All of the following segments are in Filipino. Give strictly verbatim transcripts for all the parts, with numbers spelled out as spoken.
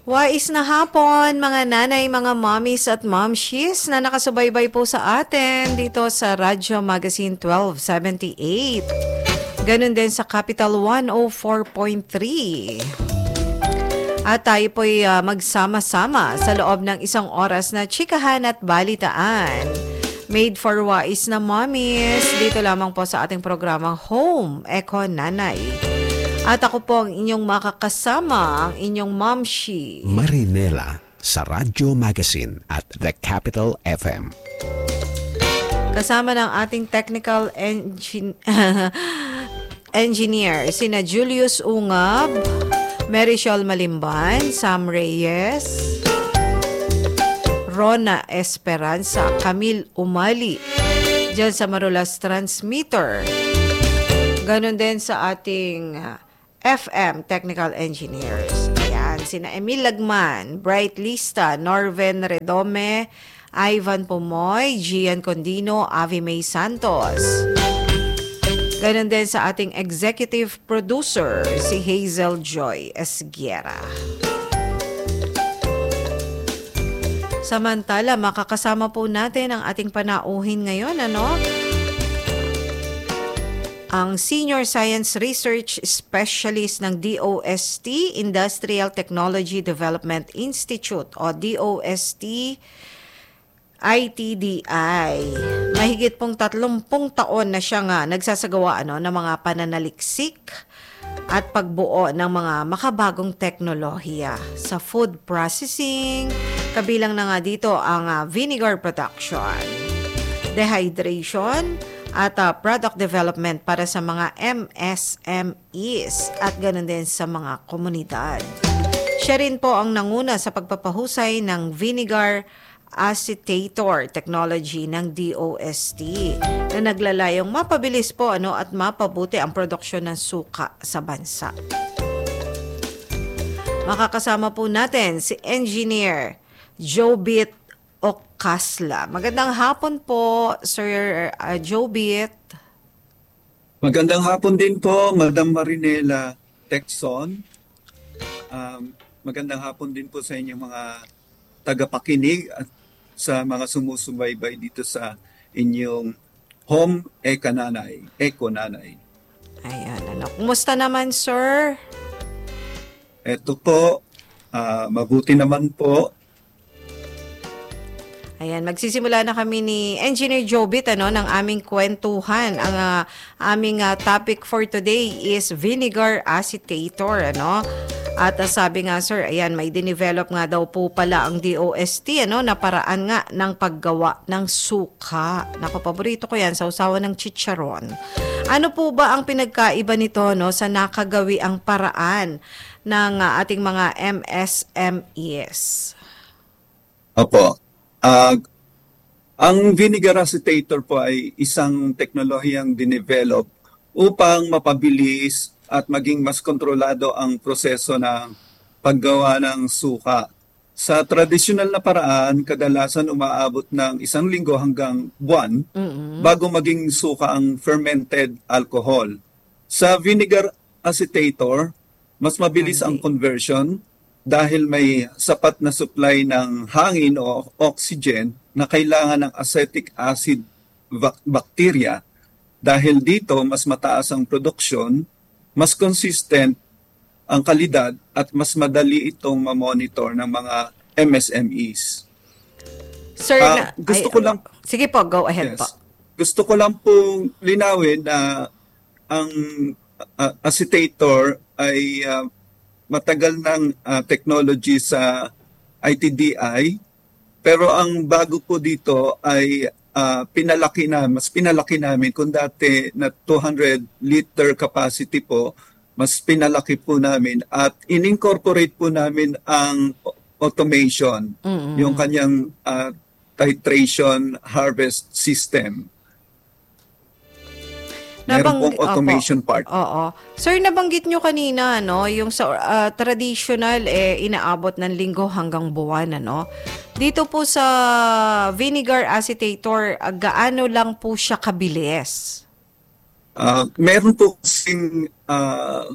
Wais na hapon, mga nanay, mga mommies at momshies na nakasubaybay po sa atin dito sa Radyo Magazine twelve seventy-eight. Ganun din sa Capital one oh four point three. At tayo po'y uh, magsama-sama sa loob ng isang oras na chikahan at balitaan. Made for wais na mommies, dito lamang po sa ating programang Home Eco Nanay. At ako po ang inyong makakasama, ang inyong momshi, Marinela, sa Radyo Magazine at The Capital F M. Kasama ng ating technical engin- engineer, sina Julius Ungab, Marichol Malimban, Sam Reyes, Rona Esperanza, Camille Umali, dyan sa Marulas Transmitter. Ganon din sa ating F M Technical Engineers. Ayan, sina Emil Lagman, Bright Lista, Norven Redome, Ivan Pomoy, Gian Condino, Avi May Santos. Ganon din sa ating executive producer, si Hazel Joy Esguera. Samantala, makakasama po natin ang ating panauhin ngayon, ano? Ang Senior Science Research Specialist ng D O S T, Industrial Technology Development Institute o D O S T I T D I. Mahigit pong tatlumpung taon na siya nga nagsasagawa ano, ng mga pananaliksik at pagbuo ng mga makabagong teknolohiya sa food processing. Kabilang na nga dito ang uh, vinegar production, dehydration, at uh, product development para sa mga M S M Es at ganoon din sa mga komunidad. Siya rin po ang nanguna sa pagpapahusay ng vinegar acetator technology ng D O S T na naglalayong mapabilis po ano at mapabuti ang produksyon ng suka sa bansa. Makakasama po natin si Engineer Jobit Ocasla. Magandang hapon po, Sir uh, Jobit. Magandang hapon din po, Madam Marinela Texon. Um, magandang hapon din po sa inyong mga tagapakinig at sa mga sumusubaybay dito sa inyong Home Eco Nanay. Eco Nanay. Ayan, ano. Kumusta naman, sir? Eto po, uh, mabuti naman po. Ayan, magsisimula na kami ni Engineer Jobit ano, ng aming kwentuhan. Ang uh, aming uh, topic for today is vinegar acetator. Ano? At uh, sabi nga sir, ayan, may dinevelop nga daw po pala ang D O S T ano, na paraan nga ng paggawa ng suka. Naku, paborito ko yan, sa usawa ng chicharon. Ano po ba ang pinagkaiba nito no, sa nakagawi ang paraan ng uh, ating mga M S M Es? Opo. Uh, ang vinegar acetator po ay isang teknolohiyang dinevelop upang mapabilis at maging mas kontrolado ang proseso ng paggawa ng suka. Sa tradisyonal na paraan, kadalasan umaabot ng isang linggo hanggang buwan mm-hmm. bago maging suka ang fermented alcohol. Sa vinegar acetator, mas mabilis ang conversion dahil may sapat na supply ng hangin o oxygen na kailangan ng acetic acid bacteria. Dahil dito, mas mataas ang production, mas consistent ang kalidad at mas madali itong ma-monitor ng mga M S M Es. Sir, uh, na, gusto ay, ko lang sige po, go ahead yes, po. Gusto ko lang pong linawin na ang uh, acetator ay uh, matagal ng uh, technology sa I T D I, pero ang bago po dito ay uh, pinalaki na, mas pinalaki namin kung dati na two hundred liter capacity po, mas pinalaki po namin at in-incorporate po namin ang automation, mm-hmm. yung kanyang uh, titration harvest system. Meron pong automation opo, part. Oo. Sir, nabanggit nyo kanina, no, yung sa uh, traditional, eh, inaabot ng linggo hanggang buwan, ano? Dito po sa vinegar acetator, uh, gaano lang po siya kabilis? Uh, meron po kasing uh,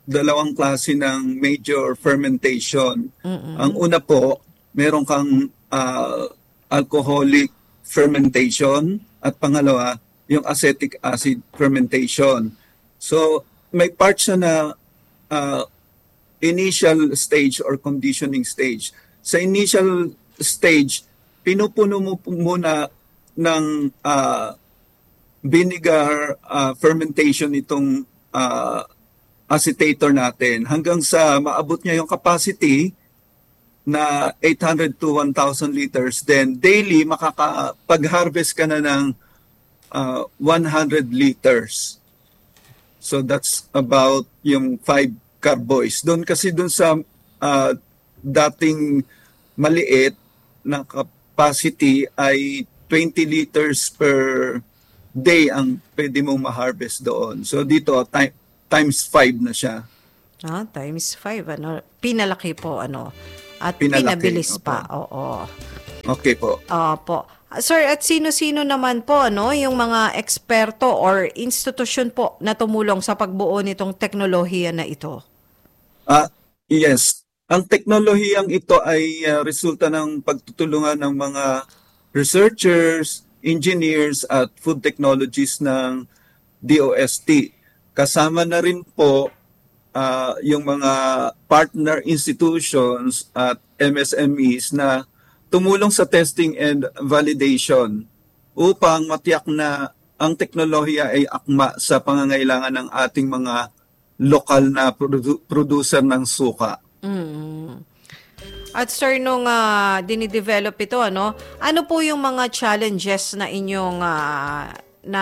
dalawang klase ng major fermentation. Ang una po, meron kang ah, alcoholic fermentation at pangalawa, yung acetic acid fermentation. So, may part siya na ah, initial stage or conditioning stage. Sa initial stage, pinupuno mo po muna ng ah, vinegar ah, fermentation itong ah, acetator natin hanggang sa maabot niya yung capacity na eight hundred to one thousand liters. Then daily makakapag-harvest ka na ng uh, one hundred liters. So that's about yung five carboys. Doon kasi doon sa uh, dating maliit na capacity ay twenty liters per day ang pwede mong ma-harvest doon. So dito time, times five na siya. Ah, times five, ano, pinalaki po, ano, at Pinalaki, pinabilis opo. pa, oo. Okay po. Opo. Sir, at sino-sino naman po, ano, yung mga eksperto or institusyon po na tumulong sa pagbuo nitong teknolohiya na ito? Ah, yes. Ang teknolohiyang ito ay ah, resulta ng pagtutulungan ng mga researchers, engineers at food technologists ng D O S T. Kasama na rin po ah, yung mga partner institutions at M S M Es na tumulong sa testing and validation upang matiyak na ang teknolohiya ay akma sa pangangailangan ng ating mga lokal na produ- producer ng suka. Mm. At sir, nung ah, dinidevelop ito, ano, ano po yung mga challenges na inyong ah, na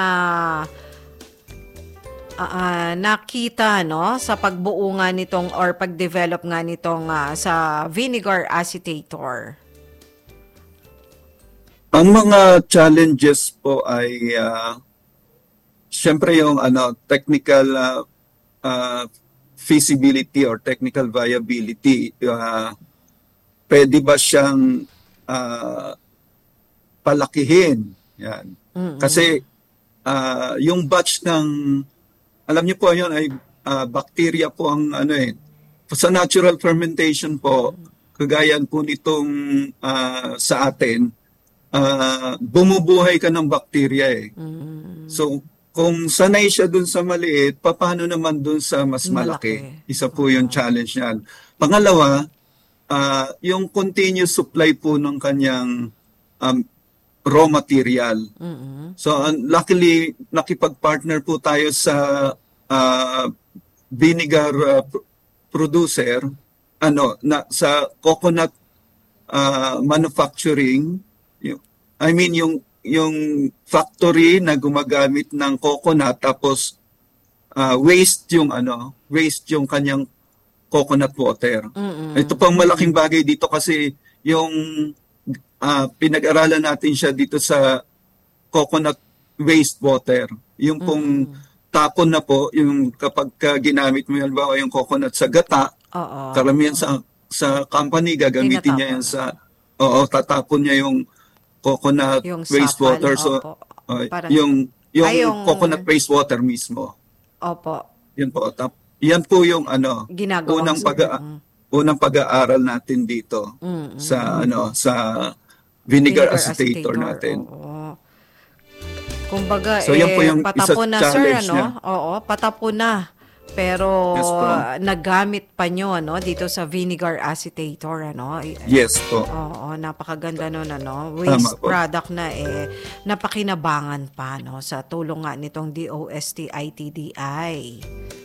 ah, ah, nakita, no, sa pagbuo nga nitong or pag-develop nga nitong ah, sa vinegar acetator? Ang mga challenges po ay uh, siyempre yung ano technical uh, uh, feasibility or technical viability. Uh, pwede ba siyang uh, palakihin? Yan. Mm-mm. Kasi uh, yung batch ng alam niyo po yun ay uh, bacteria po ang ano eh. Sa natural fermentation po, kagayan po nitong uh, sa atin, uh, bumubuhay ka ng bacteria eh. Mm. So, kung sanay siya dun sa maliit, paano naman dun sa mas malaki? Malaki. Isa po yung challenge niyan. Pangalawa, uh, yung continuous supply po ng kanyang um, raw material. Mm-mm. So, uh, luckily, nakipag-partner po tayo sa uh, vinegar uh, pr- producer, ano, na, sa coconut uh, manufacturing. Yung, I mean, yung yung factory na gumagamit ng coconut tapos uh, waste yung ano, waste yung kanyang coconut water. Mm-mm. Ito pang malaking bagay dito kasi yung uh, pinag-aralan natin siya dito sa coconut wastewater. Yung pong tapon na po, yung kapag ka ginamit mo yung, halimbawa, yung coconut sa gata, Oo. karamihan sa sa company gagamitin niya yan sa oo, tatapon niya yung coconut Yung wastewater. sapal, So, opo. uh, Parang- yung yung, Ay, yung- coconut wastewater mismo. Opo. Yan po. Tap, yan po yung ano, Ginagawang unang pag Mm. unang pag-aaral natin dito Mm, sa ano sa vinegar, acetator, acetator, natin. Oo. Kumbaga, So, yan eh, po yung patapon isa na, sir, challenge ano? niya. Oo, patapon na. Pero, Yes po. ah, nagamit pa nyo, ano, dito sa vinegar acetator, ano? I- Yes po. Oo, napakaganda nun, ano? Waste Tama po. product na, eh, napakinabangan pa, no? Sa tulong nga nitong D O S T I T D I.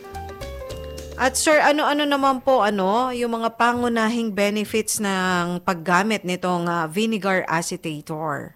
At sir, ano-ano naman po, ano, yung mga pangunahing benefits ng paggamit nitong ah, vinegar acetator?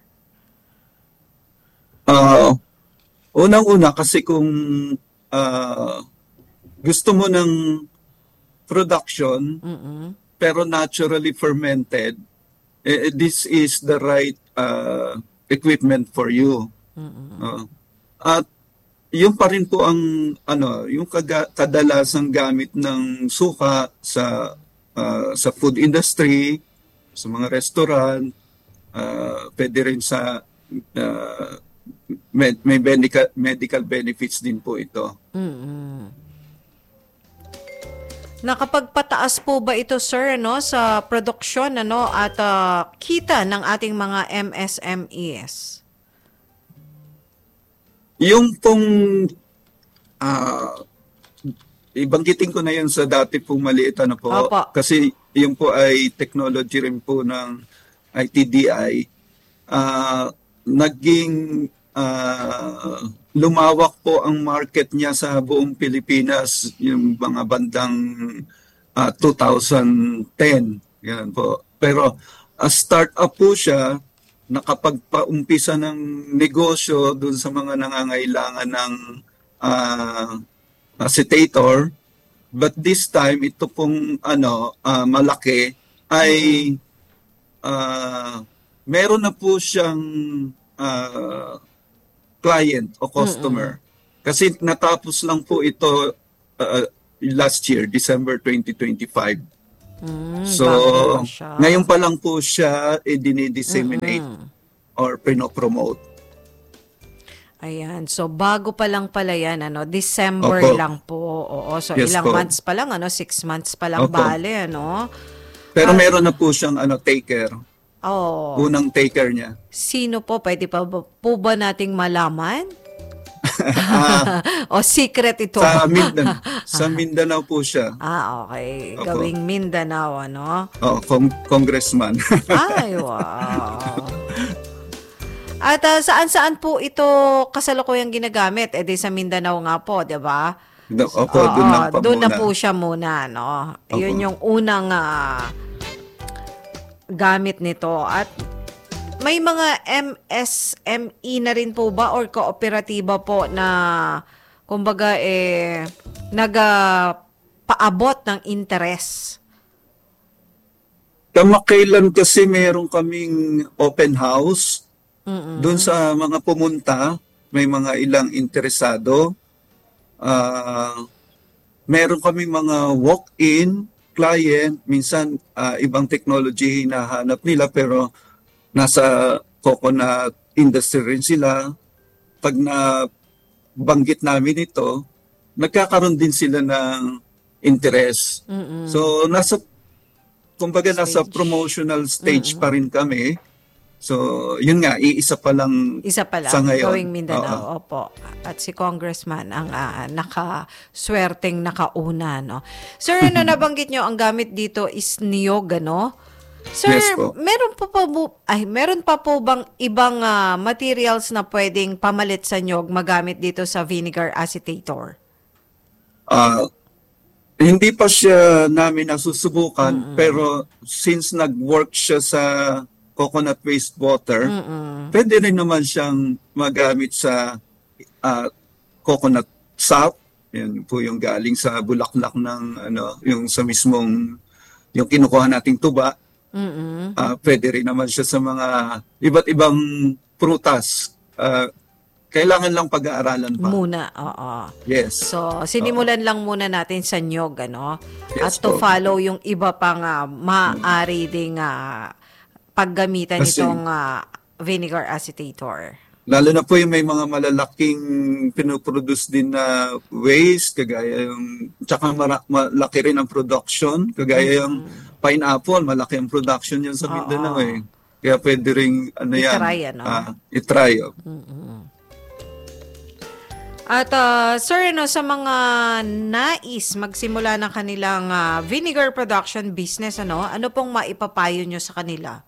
Ah, unang-una kasi kung ah, gusto mo ng production Mm-mm. pero naturally fermented, eh, this is the right uh, equipment for you. Uh, at yung pa rin po ang ano, yung kaga, kadalasang gamit ng suka sa uh, sa food industry, sa mga restaurant, uh, pwede rin sa uh, med- may medical medical benefits din po ito. Mm-mm. Nakapagpataas po ba ito, sir, no, sa produksyon, ano, at ah, kita ng ating mga M S M Es? Yung pong ah, ibanggitin ko na yun sa dati pong maliit ano po. Opo. Kasi yung po ay technology rin po ng I T D I. Ah, naging ah, lumawak po ang market niya sa buong Pilipinas yung mga bandang ah, twenty ten. Yan po. Pero as startup po siya, nakapagpaumpisa ng negosyo dun sa mga nangangailangan ng ah, acetator, but this time ito pong ano ah, malaki ay ah, meron na po siyang ah, client o customer. Kasi natapos lang po ito ah, last year, December twenty twenty-five. Mm, So, bago pa siya. ngayon pa lang po siya i-disseminate or pinopromote. Ayan. So, bago pa lang pala yan, ano, December Opo. lang po. Oo. So, Yes ilang po. months pa lang, ano, six months pa lang Opo. bale, ano. Pero meron na po siyang ano taker. Oh, Unang taker niya. sino po? Pwede pa ba, po ba nating malaman? Ah, O secret ito? sa Mindanao, sa Mindanao po siya. Ah, okay. Opo. Gawing Mindanao, ano? Oh, con- congressman. Ay, wow. At ah, saan-saan po ito kasalukuyang ginagamit? Eh di sa Mindanao nga po, di ba? Do- Opo, Oo, doon lang pa doon na muna. po siya muna, no? Opo. Yun yung unang ah, gamit nito. At may mga M S M E na rin po ba or kooperatiba po na kumbaga eh nag-paabot ng interes? Kamakailan kasi meron kaming open house. Doon sa mga pumunta, may mga ilang interesado. Ah, meron kaming mga walk-in client, minsan ah, ibang technology hinahanap nila pero nasa coconut industry rin sila. Pag na banggit namin ito, nagkakaroon din sila ng interest. So nasa kumbaga nasa Stage. promotional stage pa rin kami. So yun nga, iisa pa lang Isa pa lang, sa ngayon. gawing Mindanao, Oo. opo. At si Congressman ang ah, nakaswerteng nakauna, no? Sir, ano nabanggit nyo, ang gamit dito is niyog, ano? Sir, Yes po. meron pa po, bu- ay, meron pa po bang ibang ah, materials na pwedeng pamalit sa niyog magamit dito sa vinegar acetator? Ah, hindi pa siya namin nasusubukan, pero since nag-work siya sa coconut wastewater, pwede rin naman siyang magamit sa ah, coconut sap. Yan po yung galing sa bulaklak ng ano, yung sa mismong yung kinukuha nating tuba. Mm-mm. Ah, pwede rin naman siya sa mga iba't ibang prutas. Ah, kailangan lang pag-aaralan pa. Muna, oo. Yes. So, sinimulan lang muna natin sa nyog, ano? At Yes to po. follow yung iba pang ah, maaari ding ah, paggamitan Kasi- nitong ah, vinegar acetator. Lalo na po yung may mga malalaking pinoproduce din na waste, kagaya yung, tsaka mara- malaki rin ang production, kagaya yung pineapple, malaki ang production yan sa Oo. Mindanao eh. Kaya pwede rin, ano yan, I-try, ano? ah, i-try. oh. At ah, sir, no, sa mga nais magsimula ng kanilang ah, vinegar production business, ano, ano pong maipapayo nyo sa kanila?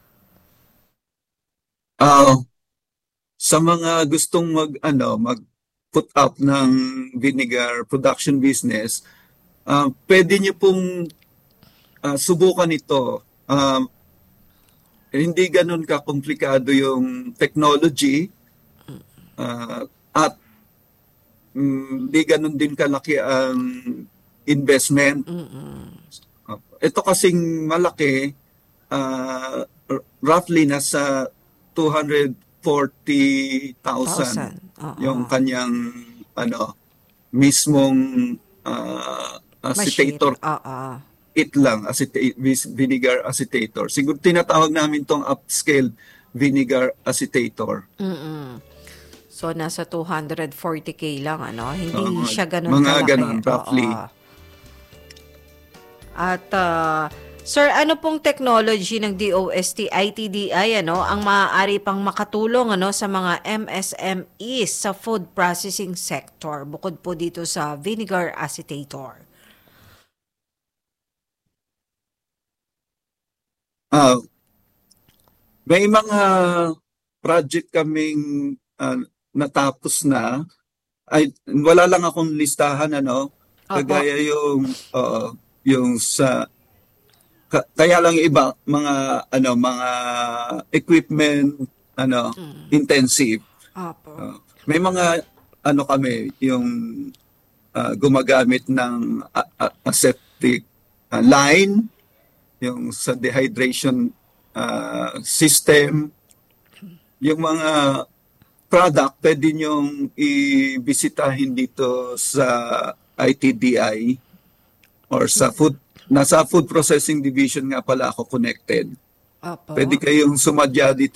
Ah, sa mga gustong mag, ano, mag put up ng vinegar production business, ah, pwede niyo pong ah, subukan ito. Ah, hindi ganun ka-komplikado yung technology ah, at mm, hindi ganun din kalaki ang investment. Ah, ito kasing malaki, ah, r- roughly nasa two hundred forty thousand Oo. yung kanyang ano mismong ah, acetator Machine. Oo. it lang aceta- vis- vinegar acetator. Siguro tinatawag namin tong upscale vinegar acetator. Mm-mm. So, nasa two hundred forty K lang, ano? Hindi Oo, siya ganun mga kalaki. ganun, roughly. Oo. At ah, sir, ano pong technology ng D O S T I T D I ano ang maaari pang makatulong ano sa mga M S M Es sa food processing sector bukod po dito sa vinegar acetator? Ah, may mga project kaming ah, natapos na. Ay, wala lang akong listahan ano. Opo. Kagaya yung oo, yung sa ka- kaya lang yung iba mga ano mga equipment ano intensive. Opo. Uh, may mga ano kami yung ah, gumagamit ng a- a- aseptic ah, line, yung sa dehydration ah, system, yung mga product pwede nyong ibisitahin dito sa I T D I or sa food, nasa food processing division nga pala ako connected. Opo. Pwede kayong sumadya dito